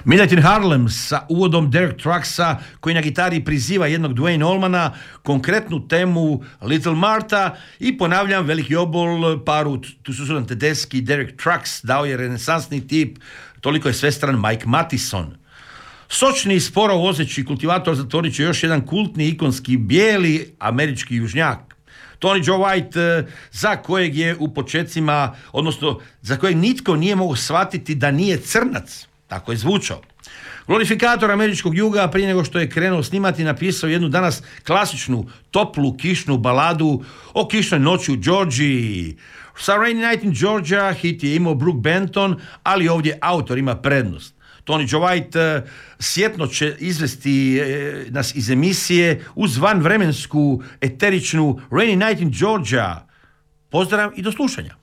Midnight in Harlem sa uvodom Derek Trucksa koji na gitari priziva jednog Duane Allmana, konkretnu temu Little Martha i ponavljam veliki obol paru Susan Tedeschi. Derek Trucks dao je renesansni tip, toliko je svestran Mike Mattison. Sočni i sporo vozeći kultivator zatvorit će još jedan kultni ikonski bijeli američki južnjak. Tony Joe White, za kojeg je u početcima, odnosno za kojeg nitko nije mogao shvatiti da nije crnac. Tako je zvučao. Glorifikator američkog juga, prije nego što je krenuo snimati, napisao jednu danas klasičnu, toplu, kišnu baladu o kišnoj noći u Georgiji. Sa Rainy Night in Georgia hit je imao Brook Benton, ali ovdje autor ima prednost. Tony Joe White sjetno će izvesti nas iz emisije uz vanvremensku, eteričnu Rainy Night in Georgia. Pozdrav i do slušanja.